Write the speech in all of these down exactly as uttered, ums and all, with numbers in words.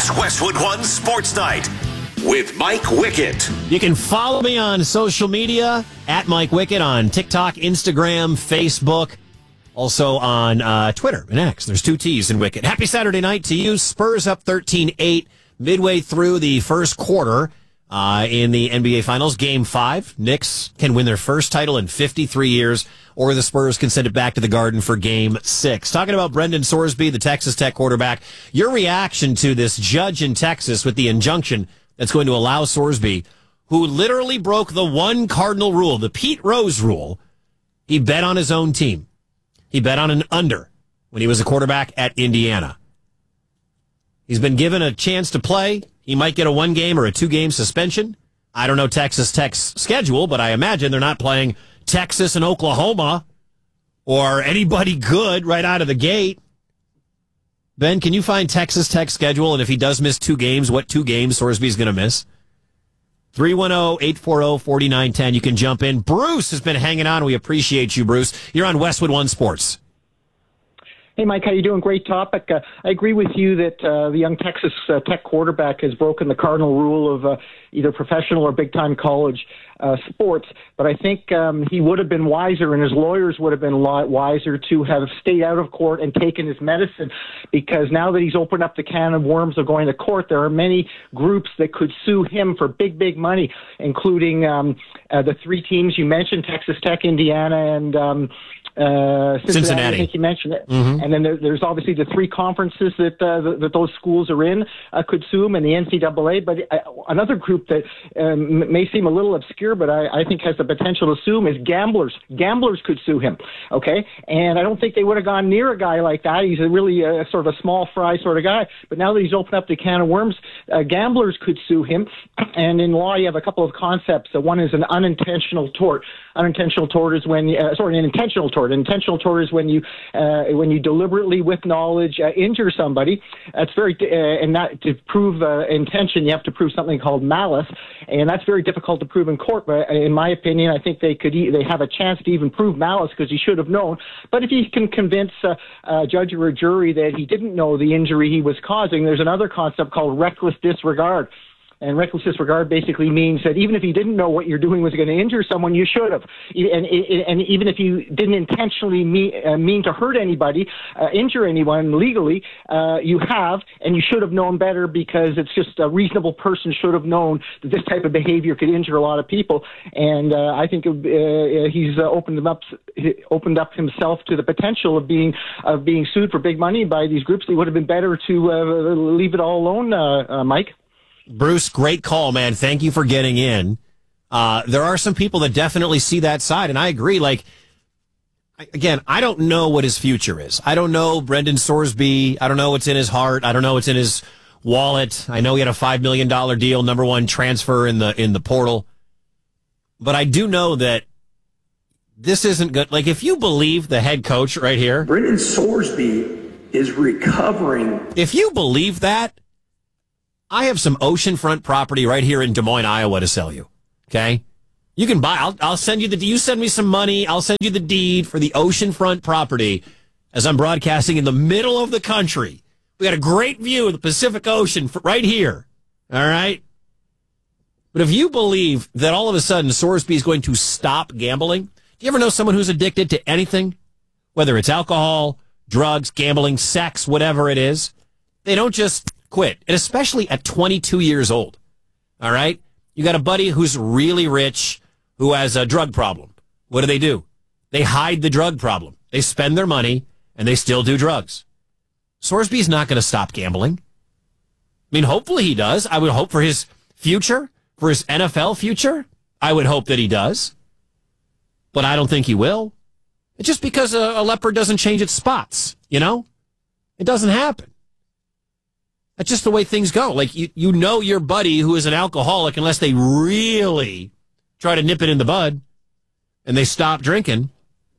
It's Westwood One Sports Night with Mike Wickett. You can follow me on social media at Mike Wickett on TikTok, Instagram, Facebook, also on uh, Twitter and X. There's two T's in Wickett. Happy Saturday night to you. Spurs up thirteen eight midway through the first quarter uh, in the N B A Finals. Game five. Knicks can win their first title in fifty-three years, or the Spurs can send it back to the Garden for game six. Talking about Brendan Sorsby, the Texas Tech quarterback, your reaction to this judge in Texas with the injunction that's going to allow Sorsby, who literally broke the one cardinal rule, the Pete Rose rule. He bet on his own team. He bet on an under when he was a quarterback at Indiana. He's been given a chance to play. He might get a one-game or a two-game suspension. I don't know Texas Tech's schedule, but I imagine they're not playing Texas and Oklahoma or anybody good right out of the gate. Ben, can you find Texas Tech's schedule? And if he does miss two games, what two games Sorsby's going to miss? three one zero, eight four zero, four nine one zero. You can jump in. Bruce has been hanging on. We appreciate you, Bruce. You're on Westwood One Sports. Hey, Mike, how you doing? Great topic. Uh, I agree with you that uh, the young Texas uh, Tech quarterback has broken the cardinal rule of uh, either professional or big-time college uh, sports. But I think um, he would have been wiser, and his lawyers would have been wiser to have stayed out of court and taken his medicine, because now that he's opened up the can of worms of going to court, there are many groups that could sue him for big, big money, including um, uh, the three teams you mentioned, Texas Tech, Indiana, and um, uh, Cincinnati, Cincinnati. I think you mentioned it. Mm-hmm. And then there, there's obviously the three conferences that uh, that, that those schools are in uh, could sue him, and the N C double A. But uh, another group that um, may seem a little obscure, but I, I think has the potential to sue him, is gamblers. Gamblers could sue him, okay? And I don't think they would have gone near a guy like that. He's a really uh, sort of a small fry sort of guy. But now that he's opened up the can of worms, uh, gamblers could sue him. And in law, you have a couple of concepts. Uh, one is an unintentional tort. Unintentional tort is when, uh, sorry, an intentional tort. An intentional tort is when you uh, when you deliberately, with knowledge, uh, injure somebody. That's very, uh, and that to prove uh, intention, you have to prove something called malice, and that's very difficult to prove in court. But in my opinion, I think they could, e- they have a chance to even prove malice because he should have known. But if he can convince uh, a judge or a jury that he didn't know the injury he was causing, there's another concept called reckless disregard. And reckless disregard basically means that even if you didn't know what you're doing was going to injure someone, you should have. And, and even if you didn't intentionally mean, uh, mean to hurt anybody, uh, injure anyone legally, uh, you have, and you should have known better, because it's just a reasonable person should have known that this type of behavior could injure a lot of people. And uh, I think uh, he's uh, opened them up, opened up himself to the potential of being of being sued for big money by these groups. It would have been better to uh, leave it all alone, uh, uh, Mike. Bruce, great call, man. Thank you for getting in. Uh, there are some people that definitely see that side, and I agree. Like, again, I don't know what his future is. I don't know Brendan Sorsby. I don't know what's in his heart. I don't know what's in his wallet. I know he had a five million dollars deal, number one transfer in the in the portal. But I do know that this isn't good. Like, if you believe the head coach right here, Brendan Sorsby is recovering. If you believe that, I have some oceanfront property right here in Des Moines, Iowa to sell you. Okay? You can buy, I'll, I'll send you the, you send me some money, I'll send you the deed for the oceanfront property as I'm broadcasting in the middle of the country. We got a great view of the Pacific Ocean right here. All right? But if you believe that all of a sudden Sorsby is going to stop gambling, do you ever know someone who's addicted to anything? Whether it's alcohol, drugs, gambling, sex, whatever it is, they don't just quit, and especially at twenty-two years old. All right? You got a buddy who's really rich who has a drug problem. What do they do? They hide the drug problem. They spend their money, and they still do drugs. Sorsby's not going to stop gambling. I mean, hopefully he does. I would hope for his future, for his N F L future. I would hope that he does. But I don't think he will. It's just because a, a leopard doesn't change its spots, you know? It doesn't happen. That's just the way things go. Like, you, you know your buddy who is an alcoholic, unless they really try to nip it in the bud and they stop drinking,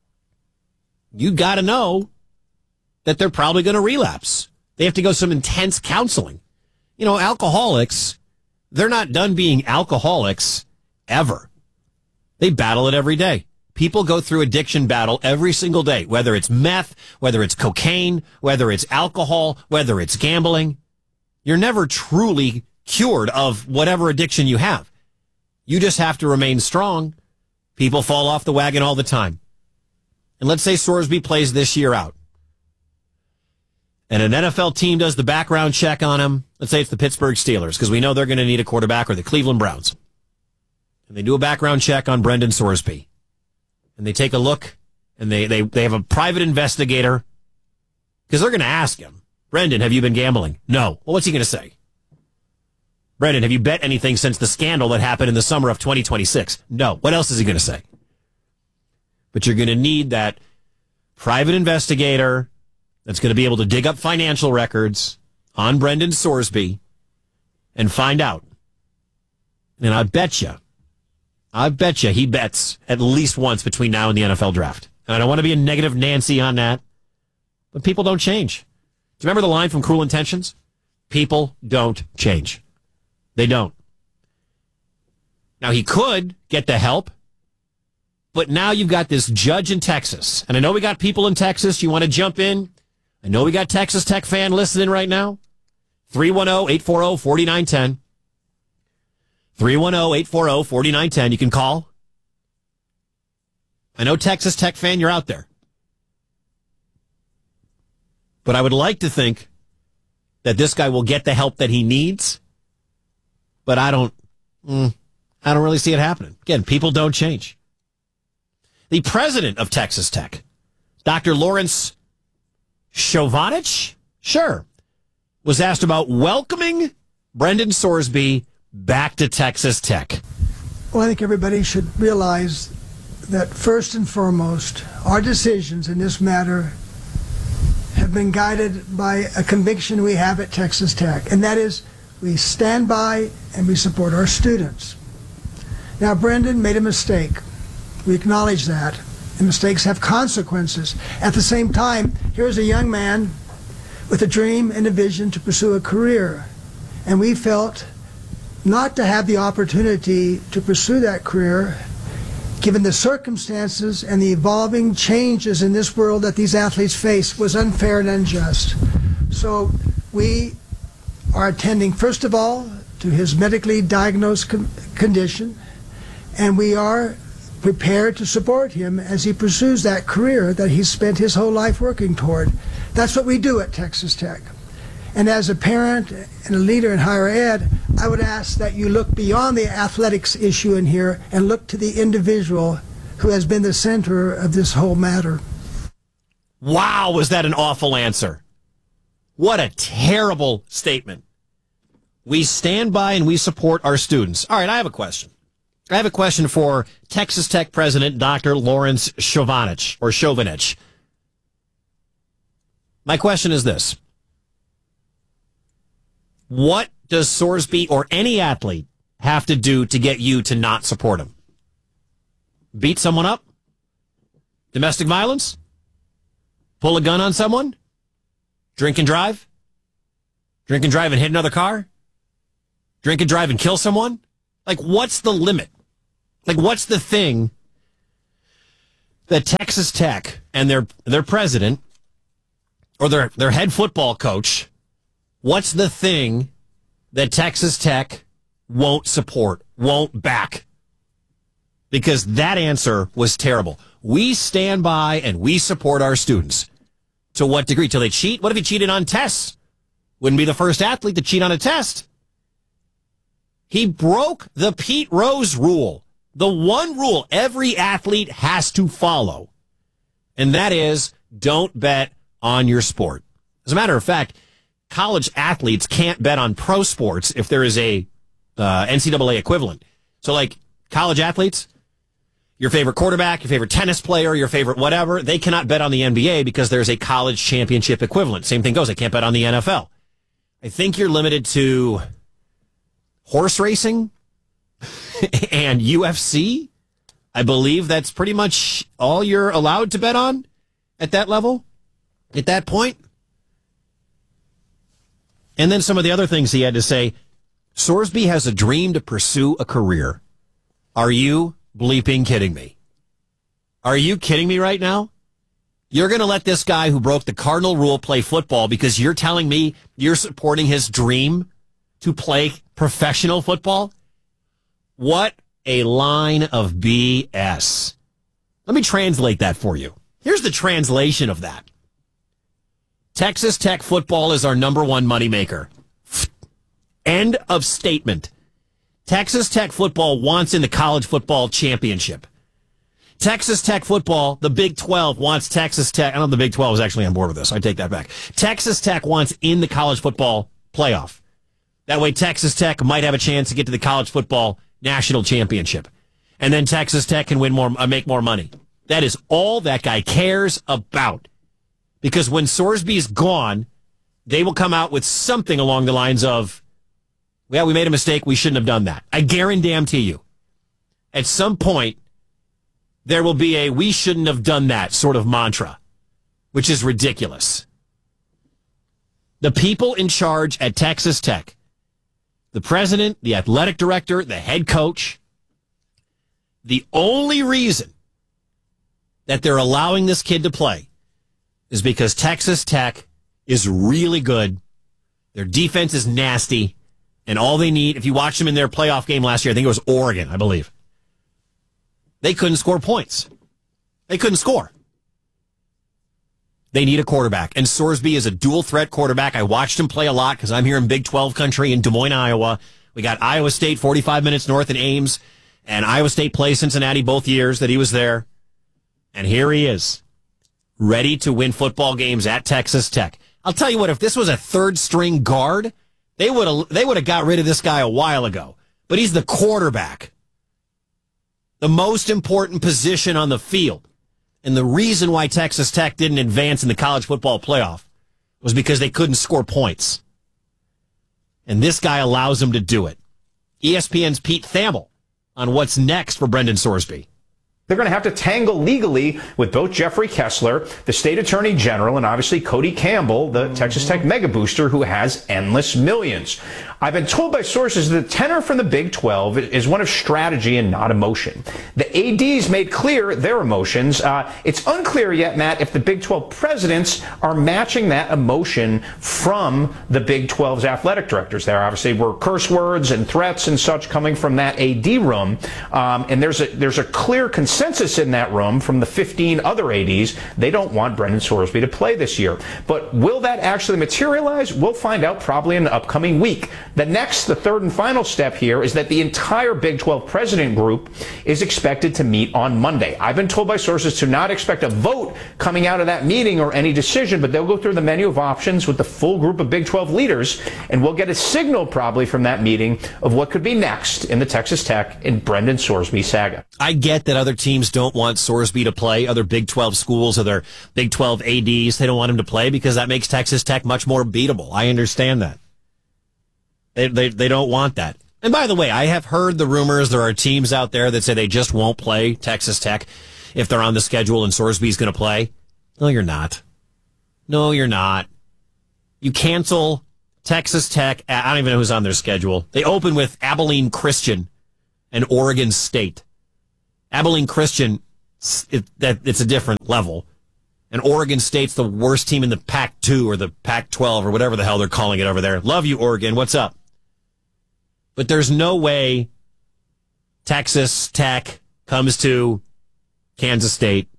you got to know that they're probably going to relapse. They have to go some intense counseling. You know, alcoholics, they're not done being alcoholics ever. They battle it every day. People go through addiction battle every single day, whether it's meth, whether it's cocaine, whether it's alcohol, whether it's gambling. You're never truly cured of whatever addiction you have. You just have to remain strong. People fall off the wagon all the time. And let's say Sorsby plays this year out. And an N F L team does the background check on him. Let's say it's the Pittsburgh Steelers, because we know they're going to need a quarterback, or the Cleveland Browns. And they do a background check on Brendan Sorsby. And they take a look, and they, they, they have a private investigator, because they're going to ask him, Brendan, have you been gambling? No. Well, what's he going to say? Brendan, have you bet anything since the scandal that happened in the summer of twenty twenty-six? No. What else is he going to say? But you're going to need that private investigator that's going to be able to dig up financial records on Brendan Sorsby and find out. And I bet you, I bet you he bets at least once between now and the N F L draft. And I don't want to be a negative Nancy on that, but people don't change. Do you remember the line from Cruel Intentions? People don't change. They don't. Now, he could get the help, but now you've got this judge in Texas. And I know we got people in Texas. You want to jump in? I know we got Texas Tech fan listening right now. three one zero, eight four zero, four nine one zero. three one zero, eight four zero, four nine one zero. You can call. I know Texas Tech fan, you're out there. But I would like to think that this guy will get the help that he needs. But I don't, mm, I don't really see it happening. Again, people don't change. The president of Texas Tech, Doctor Lawrence Chovanich, sure, was asked about welcoming Brendan Sorsby back to Texas Tech. Well, I think everybody should realize that first and foremost, our decisions in this matter have been guided by a conviction we have at Texas Tech, and that is we stand by and we support our students. Now, Brendan made a mistake. We acknowledge that. And mistakes have consequences. At the same time, here's a young man with a dream and a vision to pursue a career. And we felt not to have the opportunity to pursue that career, given the circumstances and the evolving changes in this world that these athletes face, was unfair and unjust. So we are attending, first of all, to his medically diagnosed con- condition, and we are prepared to support him as he pursues that career that he's spent his whole life working toward. That's what we do at Texas Tech. And as a parent and a leader in higher ed, I would ask that you look beyond the athletics issue in here and look to the individual who has been the center of this whole matter. Wow, was that an awful answer? What a terrible statement. We stand by and we support our students. All right, I have a question. I have a question for Texas Tech President Doctor Lawrence Chovanich, or Chovanich. My question is this. What does Sorsby or any athlete have to do to get you to not support him? Beat someone up? Domestic violence? Pull a gun on someone? Drink and drive? Drink and drive and hit another car? Drink and drive and kill someone? Like, what's the limit? Like, what's the thing that Texas Tech and their their president or their, their head football coach, what's the thing that Texas Tech won't support, won't back? Because that answer was terrible. We stand by and we support our students. To what degree? Till they cheat? What if he cheated on tests? Wouldn't be the first athlete to cheat on a test. He broke the Pete Rose rule. The one rule every athlete has to follow. And that is, don't bet on your sport. As a matter of fact, college athletes can't bet on pro sports if there is a uh, N C double A equivalent. So like college athletes, your favorite quarterback, your favorite tennis player, your favorite whatever, they cannot bet on the N B A because there's a college championship equivalent. Same thing goes. They can't bet on the N F L. I think you're limited to horse racing and U F C. I believe that's pretty much all you're allowed to bet on at that level, at that point. And then some of the other things he had to say. Sorsby has a dream to pursue a career. Are you bleeping kidding me? Are you kidding me right now? You're going to let this guy who broke the cardinal rule play football because you're telling me you're supporting his dream to play professional football? What a line of B S. Let me translate that for you. Here's the translation of that. Texas Tech football is our number one moneymaker. End of statement. Texas Tech football wants in the college football championship. Texas Tech football, the Big twelve wants Texas Tech. I don't know if the Big twelve is actually on board with this. I take that back. Texas Tech wants in the college football playoff. That way Texas Tech might have a chance to get to the college football national championship. And then Texas Tech can win more, uh, make more money. That is all that guy cares about. Because when Sorsby's gone, they will come out with something along the lines of, well, we made a mistake. We shouldn't have done that. I guarantee you, at some point, there will be a we shouldn't have done that sort of mantra, which is ridiculous. The people in charge at Texas Tech, the president, the athletic director, the head coach, the only reason that they're allowing this kid to play is because Texas Tech is really good. Their defense is nasty. And all they need, if you watched them in their playoff game last year, I think it was Oregon, I believe. They couldn't score points. They couldn't score. They need a quarterback. And Sorsby is a dual threat quarterback. I watched him play a lot because I'm here in Big twelve country in Des Moines, Iowa. We got Iowa State forty-five minutes north in Ames. And Iowa State plays Cincinnati both years that he was there. And here he is, ready to win football games at Texas Tech. I'll tell you what, if this was a third string guard, they would have they would have got rid of this guy a while ago. But he's the quarterback. The most important position on the field. And the reason why Texas Tech didn't advance in the college football playoff was because they couldn't score points. And this guy allows them to do it. E S P N's Pete Thamel on what's next for Brendan Sorsby. They're going to have to tangle legally with both Jeffrey Kessler, the state attorney general, and obviously Cody Campbell, the Texas Tech mega booster who has endless millions. I've been told by sources that the tenor from the Big twelve is one of strategy and not emotion. The A Ds made clear their emotions. Uh, it's unclear yet, Matt, if the Big twelve presidents are matching that emotion from the Big twelve's athletic directors. There obviously were curse words and threats and such coming from that A D room, um, and there's a there's a clear consensus in that room from the fifteen other A Ds. They don't want Brendan Sorsby to play this year. But will that actually materialize? We'll find out probably in the upcoming week. The next, the third and final step here is that the entire Big twelve president group is expected to meet on Monday. I've been told by sources to not expect a vote coming out of that meeting or any decision, but they'll go through the menu of options with the full group of Big twelve leaders, and we'll get a signal probably from that meeting of what could be next in the Texas Tech and Brendan Sorsby saga. I get that other teams don't want Sorsby to play, other Big twelve schools, other Big twelve A Ds, they don't want him to play because that makes Texas Tech much more beatable. I understand that. They, they they don't want that. And by the way, I have heard the rumors there are teams out there that say they just won't play Texas Tech if they're on the schedule and Sorsby's going to play. No, you're not. No, you're not. You cancel Texas Tech. I don't even know who's on their schedule. They open with Abilene Christian and Oregon State. Abilene Christian, it, that it's a different level. And Oregon State's the worst team in the Pac two or the Pac twelve or whatever the hell they're calling it over there. Love you, Oregon. What's up? But there's no way Texas Tech comes to Kansas State,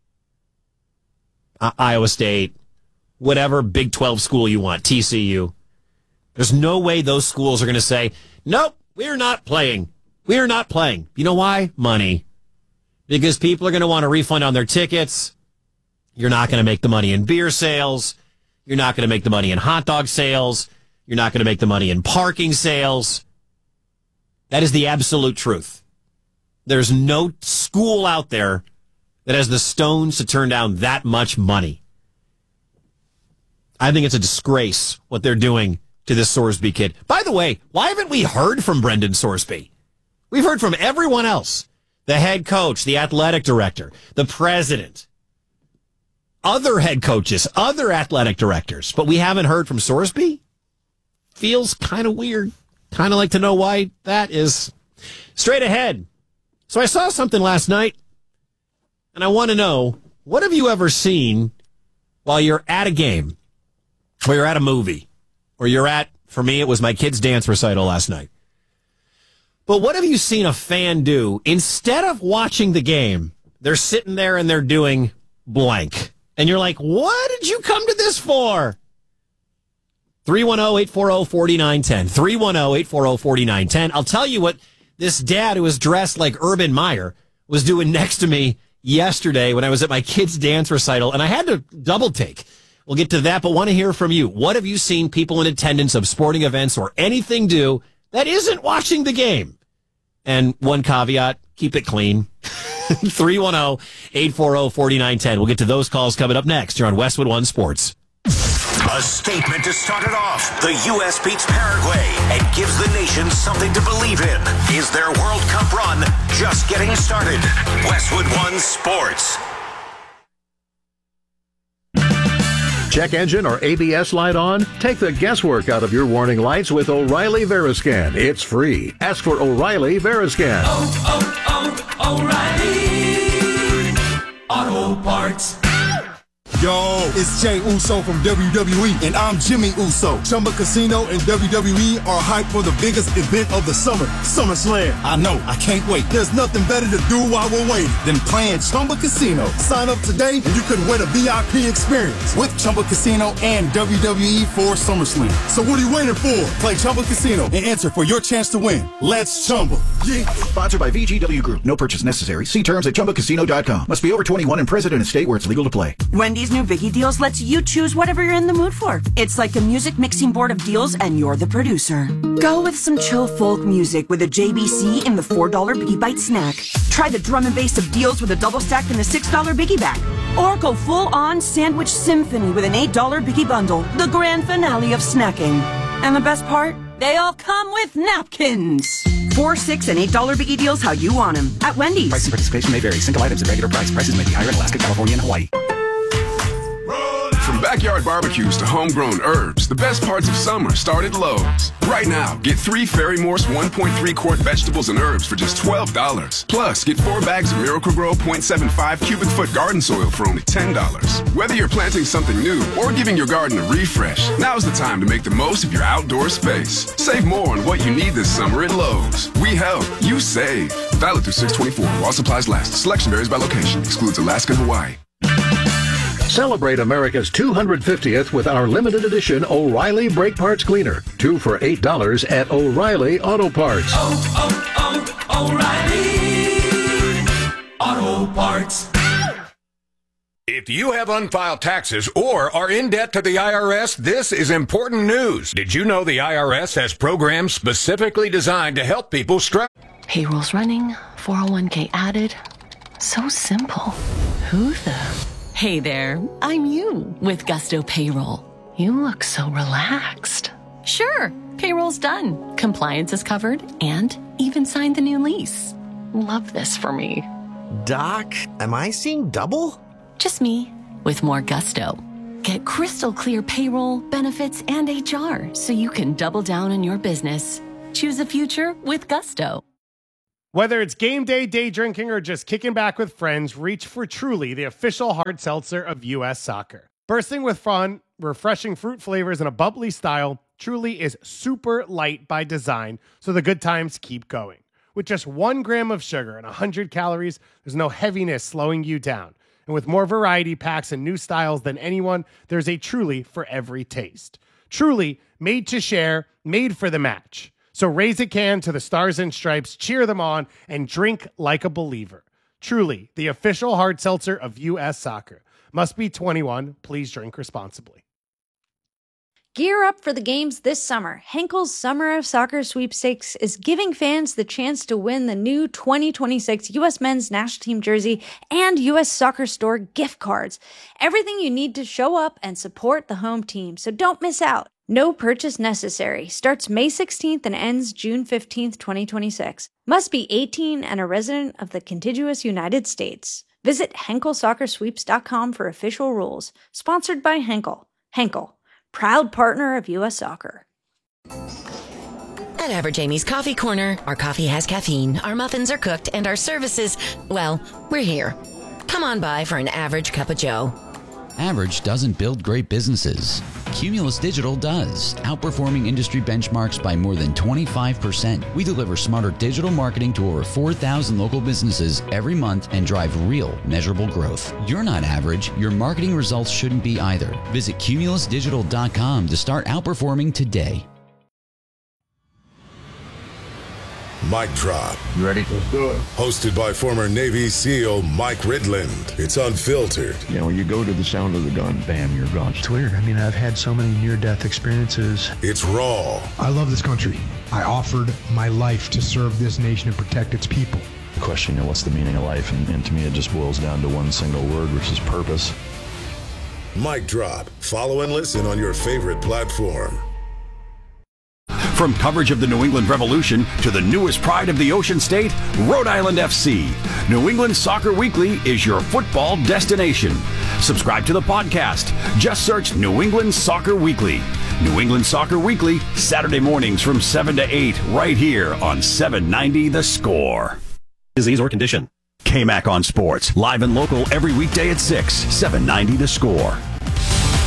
uh, Iowa State, whatever Big twelve school you want, T C U. There's no way those schools are going to say, nope, we're not playing. We're not playing. You know why? Money. Because people are going to want a refund on their tickets. You're not going to make the money in beer sales. You're not going to make the money in hot dog sales. You're not going to make the money in parking sales. That is the absolute truth. There's no school out there that has the stones to turn down that much money. I think it's a disgrace what they're doing to this Sorsby kid. By the way, why haven't we heard from Brendan Sorsby? We've heard from everyone else. The head coach, the athletic director, the president, other head coaches, other athletic directors. But we haven't heard from Sorsby? Feels kind of weird. Kind of like to know why that is. Straight ahead. So I saw something last night, and I want to know what have you ever seen while you're at a game, or you're at a movie, or you're at, for me, it was my kid's dance recital last night. But what have you seen a fan do? Instead of watching the game, they're sitting there and they're doing blank. And you're like, what did you come to this for? three one zero, eight four zero, four nine one zero. three one zero, eight four zero, four nine one zero. I'll tell you what this dad who was dressed like Urban Meyer was doing next to me yesterday when I was at my kid's dance recital, and I had to double take. We'll get to that, but want to hear from you. What have you seen people in attendance of sporting events or anything do that isn't watching the game? And one caveat, keep it clean. three one zero, eight four zero, four nine one zero. We'll get to those calls coming up next. You're on Westwood One Sports. A statement to start it off. The U S beats Paraguay and gives the nation something to believe in. Is their World Cup run just getting started? Westwood One Sports. Check engine or A B S light on? Take the guesswork out of your warning lights with O'Reilly Veriscan. It's free. Ask for O'Reilly Veriscan. Oh, oh, oh, O'Reilly Auto Parts. Yo, it's Jay Uso from W W E, and I'm Jimmy Uso. Chumba Casino and W W E are hyped for the biggest event of the summer, SummerSlam. I know, I can't wait. There's nothing better to do while we're waiting than playing Chumba Casino. Sign up today, and you could win a V I P experience with Chumba Casino and W W E for SummerSlam. So what are you waiting for? Play Chumba Casino and enter for your chance to win. Let's Chumba. Yeah. Sponsored by V G W Group. No purchase necessary. See terms at chumba casino dot com. Must be over twenty-one and present in a state where it's legal to play. Wendy's new Biggie Deals lets you choose whatever you're in the mood for. It's like a music mixing board of deals, and you're the producer. Go with some chill folk music with a J B C in the four dollar Biggie Bite snack. Try the drum and bass of deals with a double stack in the six dollar Biggie Bag. Or go full-on sandwich symphony with an eight dollar Biggie Bundle, the grand finale of snacking. And the best part? They all come with napkins. Four, six, and eight dollar Biggie Deals how you want them at Wendy's. Price and participation may vary. Single items at regular price. Prices may be higher in Alaska, California, and Hawaii. From backyard barbecues to homegrown herbs, the best parts of summer start at Lowe's. Right now, get three Fairy Morse one point three quart vegetables and herbs for just twelve dollars. Plus, get four bags of Miracle-Gro zero point seven five cubic foot garden soil for only ten dollars. Whether you're planting something new or giving your garden a refresh, now's the time to make the most of your outdoor space. Save more on what you need this summer at Lowe's. We help, you save. Valid through six twenty-four while supplies last. Selection varies by location. Excludes Alaska and Hawaii. Celebrate America's two hundred fiftieth with our limited edition O'Reilly Brake Parts Cleaner. Two for eight dollars at O'Reilly Auto Parts. Oh, oh, oh, O'Reilly Auto Parts. If you have unfiled taxes or are in debt to the I R S, this is important news. Did you know the I R S has programs specifically designed to help people stress? Payroll's running, four oh one k added. So simple. Who the... Hey there, I'm you with Gusto Payroll. You look so relaxed. Sure, payroll's done, compliance is covered, and even signed the new lease. Love this for me. Doc, am I seeing double? Just me, with more gusto. Get crystal clear payroll, benefits, and H R so you can double down on your business. Choose a future with Gusto. Whether it's game day, day drinking, or just kicking back with friends, reach for Truly, the official hard seltzer of U S Soccer. Bursting with fun, refreshing fruit flavors, and a bubbly style, Truly is super light by design, so the good times keep going. With just one gram of sugar and one hundred calories, there's no heaviness slowing you down. And with more variety packs and new styles than anyone, there's a Truly for every taste. Truly, made to share, made for the match. So raise a can to the Stars and Stripes, cheer them on, and drink like a believer. Truly, the official hard seltzer of U S Soccer. Must be twenty-one. Please drink responsibly. Gear up for the games this summer. Henkel's Summer of Soccer Sweepstakes is giving fans the chance to win the new twenty twenty-six U S Men's National Team jersey and U S Soccer Store gift cards. Everything you need to show up and support the home team, so don't miss out. No purchase necessary. Starts May sixteenth and ends June fifteenth, twenty twenty-six. Must be eighteen and a resident of the contiguous United States. Visit Henkel Soccer Sweeps dot com for official rules. Sponsored by Henkel. Henkel, proud partner of U S Soccer. At Average Amy's Coffee Corner, our coffee has caffeine, our muffins are cooked, and our services, well, we're here. Come on by for an average cup of joe. Average doesn't build great businesses. Cumulus Digital does, outperforming industry benchmarks by more than twenty-five percent. We deliver smarter digital marketing to over four thousand local businesses every month and drive real, measurable growth. You're not average. Your marketing results shouldn't be either. Visit cumulus digital dot com to start outperforming today. Mic Drop. You ready? Let's do it. Hosted by former Navy SEAL Mike Ridland. It's unfiltered. You know, when you go to the sound of the gun, bam, you're gone. It's weird. I mean, I've had so many near-death experiences. It's raw. I love this country. I offered my life to serve this nation and protect its people. The question, you know, what's the meaning of life? And, and to me, it just boils down to one single word, which is purpose. Mic Drop. Follow and listen on your favorite platform. From coverage of the New England Revolution to the newest pride of the Ocean State, Rhode Island F C, New England Soccer Weekly is your football destination. Subscribe to the podcast. Just search New England Soccer Weekly. New England Soccer Weekly, Saturday mornings from seven to eight, right here on seven ninety The Score. Disease or condition. K-Mac on Sports, live and local every weekday at six, seven ninety The Score.